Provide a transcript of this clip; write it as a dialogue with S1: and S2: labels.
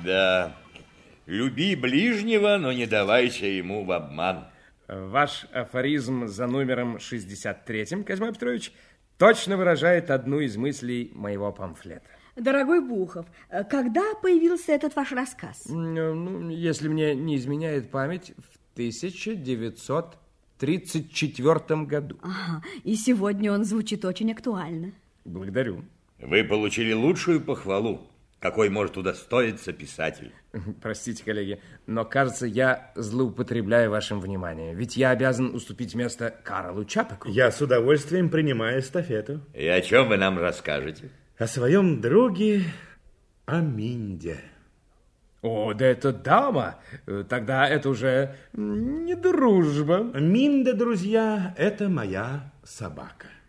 S1: Да, люби ближнего, но не давайся ему в обман.
S2: Ваш афоризм за номером 63, Козьма Петрович, точно выражает одну из мыслей моего памфлета.
S3: Дорогой Бухов, когда появился этот ваш рассказ?
S2: Ну, если мне не изменяет память, в 1934 году.
S3: Ага, и сегодня он звучит очень актуально.
S2: Благодарю.
S1: Вы получили лучшую похвалу, какой может удостоиться писатель.
S2: Простите, коллеги, но, кажется, я злоупотребляю вашим вниманием. Ведь я обязан уступить место Карлу Чапеку.
S4: Я с удовольствием принимаю эстафету.
S1: И о чем вы нам расскажете?
S4: О своем друге Аминде.
S2: О, да это дама. Тогда это уже не дружба.
S4: Аминда, друзья, это моя собака.